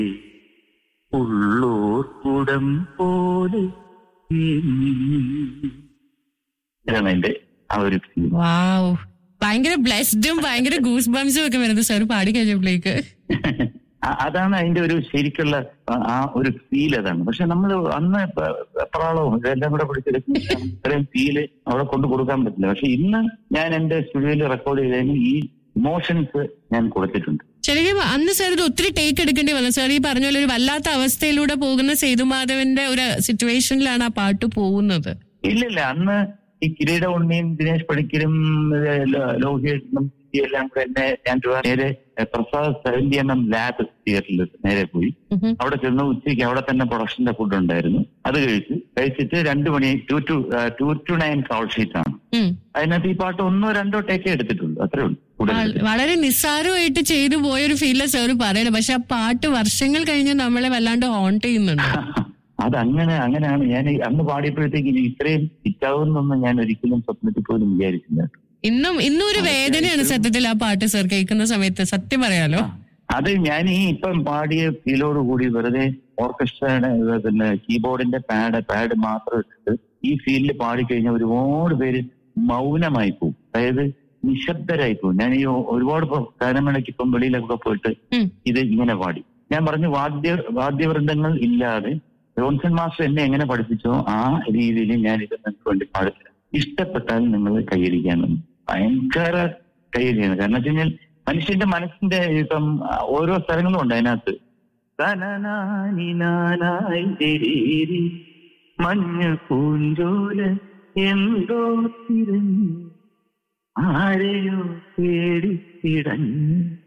ഉള്ളോർക്കുടം പോലെ ഇതാണ് എന്റെ ആ ഒരു ഫീൽ. വാവ്, ഭയങ്കര ബ്ലെസ്ഡും ഭയങ്കര ഗൂസ് ബംസും ഒക്കെ വരുന്നത് സാർ പാടി കഴിഞ്ഞപ്പോഴേക്ക്. അതാണ് അതിന്റെ ഒരു ശരിക്കുള്ള ആ ഒരു ഫീൽ അതാണ്. പക്ഷെ നമ്മൾ അന്ന് എപ്രാളവും ഇതെല്ലാം കൂടെ പിടിച്ചെടുക്കുന്ന ഇത്രയും ഫീല് അവിടെ കൊണ്ടു കൊടുക്കാൻ പറ്റില്ല. പക്ഷെ ഇന്ന് ഞാൻ എന്റെ സ്റ്റുഡിയോയിൽ റെക്കോർഡ് ചെയ്തതിന് ഈ ഇമോഷൻസ് ഞാൻ കൊടുത്തിട്ടുണ്ട്. ശരിക്കും അന്ന് സാർ ഇത് ഒത്തിരി ടേക്ക് എടുക്കേണ്ടി വന്നു സാർ. ഈ പറഞ്ഞ പോലെ ഒരു വല്ലാത്ത അവസ്ഥയിലൂടെ പോകുന്ന സേതുമാധവന്റെ ഒരു സിറ്റുവേഷനിലാണ് ആ പാട്ട് പോകുന്നത്. ഇല്ലില്ല, അന്ന് ഈ കിരീട ഉണ്ണിയും ദിനേശ് പണിക്കരും ലോഹിയേട്ടനും എല്ലാം കൂടെ എന്നെ ഞാൻ നേരെ പ്രസാദ് 70mm ലാബ് തിയേറ്ററിൽ നേരെ പോയി. അവിടെ ചെന്ന് ഉച്ചയ്ക്ക് അവിടെ തന്നെ പ്രൊഡക്ഷന്റെ ഫുഡ് ഉണ്ടായിരുന്നു. അത് കഴിച്ചിട്ട് 2 മണി 2 to 9 കോൾ ഷീറ്റ് ആണ്. അതിനകത്ത് ഈ പാട്ട് 1 or 2 ടേക്കേ എടുത്തിട്ടുണ്ട്, അത്രേ ഉള്ളൂ. വളരെ നിസ്സാരമായിട്ട് ചെയ്തു പോയൊരു ഫീൽ സാർ പറയണത്. പക്ഷെ ആ പാട്ട് വർഷങ്ങൾ കഴിഞ്ഞ് നമ്മളെ വല്ലാണ്ട് ഹോണ്ട് ചെയ്യുന്നുണ്ട്. അങ്ങനെയാണ് ഞാൻ അന്ന് പാടിയപ്പോഴത്തേക്ക് ഇത്രയും ഹിറ്റാവുന്നൊന്നും ഞാൻ ഒരിക്കലും സ്വപ്നത്തിൽ പോലും വിചാരിച്ചില്ല. ഇന്നും ഒരു വേദനയാണ് സത്യത്തിൽ ആ പാട്ട് സാർ കേൾക്കുന്ന സമയത്ത്, സത്യം പറയാലോ. അത് ഞാൻ ഈ ഇപ്പം പാടിയ ഫീലോട് കൂടി വെറുതെ ഓർക്കസ്ട്രയുടെ പിന്നെ കീബോർഡിന്റെ പാഡ് മാത്രം ഇട്ടിട്ട് ഈ ഫീൽഡിൽ പാടിക്കഴിഞ്ഞാൽ ഒരുപാട് പേര് മൗനമായി പോകും, അതായത് നിശബ്ദരായി പോകും. ഞാൻ ഈ ഒരുപാട് ഗാനമേളയ്ക്ക് ഇപ്പം വെളിയിലൊക്കെ പോയിട്ട് ഇത് ഇങ്ങനെ പാടി. ഞാൻ പറഞ്ഞു വാദ്യവൃന്ദങ്ങൾ ഇല്ലാതെ ജോൺസൺ മാസ്റ്റർ എന്നെ എങ്ങനെ പഠിപ്പിച്ചോ ആ രീതിയിൽ ഞാൻ ഇത് നിങ്ങൾക്ക് വേണ്ടി പാടില്ല. ഇഷ്ടപ്പെട്ടാൽ നിങ്ങൾ കൈയടിക്കാനും ഭയങ്കര കൈയടിയാണ്. കാരണം വെച്ച് കഴിഞ്ഞാൽ മനുഷ്യന്റെ മനസ്സിന്റെ ഇപ്പം ഓരോ സ്ഥലങ്ങളും ഉണ്ട് അതിനകത്ത്. മഞ്ഞ് പൂഞ്ചോല എന്തോ തിരഞ്ഞു ആരെയോ പേടിച്ചിടഞ്ഞു